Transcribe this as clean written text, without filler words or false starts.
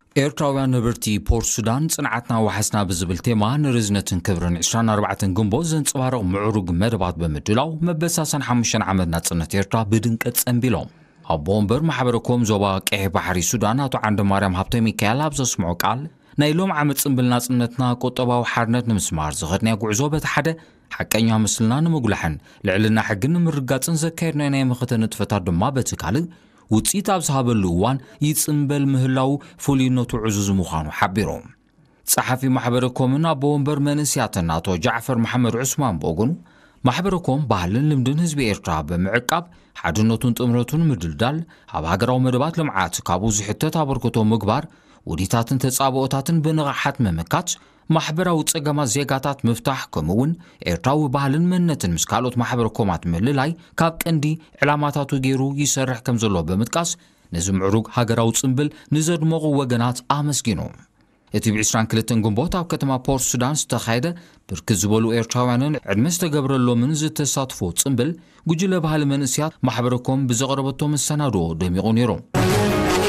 ኤርትራውያን ነበርቲ ፖርት ሱዳን ጽንዓትና ወሓስና ብዝብል ቴማ ንርዝነትን ክብርን 24 ግንቦት ዘንጽባረቕ ምዕሩግ መደባት ብምድላው መበሳሰን 5 ዓመት ናጽነት ኤርትራ ብድንቀት ጸንቢሎም ኣቦ ወንበር ማሕበረኮም ዞባ ቀይሕ ባሕሪ ሱዳን ኣቶ ዓንደ ማርያም ሃብተ ሚካኤል ኣብ ዘስምዖ ቃል ናይ ሎም ዓመት ጽምብል ናጽነትና ቆጠባዊ ሓርነት ንምስማር ዝኸድናዮ ጉዕዞ በቲ ሓደ ሓቀኛ ምስልና ንምጉላሕን ልዕልና ሕግን ንምርጋጽን ዘካየድናዮ ናይ ምኽተ ንጥፈታት ድማ በቲ ካልእ ውጽኢት ኣብ ዝሃበሉ እዋን ይጽምበል ምህላው ፍሉይነቱ ዕዙዝ ምዃኑ ሓቢሮም ጸሓፊ ማሕበረኮምን ኣቦ ወንበር መንእስያትን ኣቶ ጃዕፈር መሐመድ ዑስማን በኦጉኑ ማሕበረኮም ባህልን ልምድን ህዝቢ ኤርትራ ብምዕቃብ ሓድነቱን ጥምረቱን ምድልዳል ኣብ ሃገራዊ መደባት ልምዓት ካብኡ ዝሕተት ኣበርክቶ ምግባር ውዲታትን ተጻብኦታትን ብንቕሓት ምምካት ማሕበራዊ ጸገማት ዜጋታት ምፍታሕ ከምኡውን ኤርትራዊ ባህልን መንነትን ምስ ካልኦት ማሕበረኮማት ምልላይ ካብ ቀንዲ ዕላማታቱ ገይሩ ይሰርሕ ከም ዘሎ ብምጥቃስ ነዚ ምዕሩግ ሃገራዊ ጽምብል ንዘድመቑ ወገናት ኣመስጊኑ እቲ ብ22 ግንቦት ኣብ ከተማ ፖርት ሱዳን ዝተኻየደ ብርክት ዝበሉ ኤርትራውያንን ዕድመ ዝተገብረሎምን ዝተሳትፎ ጽምብል ጉጅለ ባህሊ መንእስያት ማሕበረኮም ብዘቕረበቶ መሰናድኦ ደሚቑ ነይሩ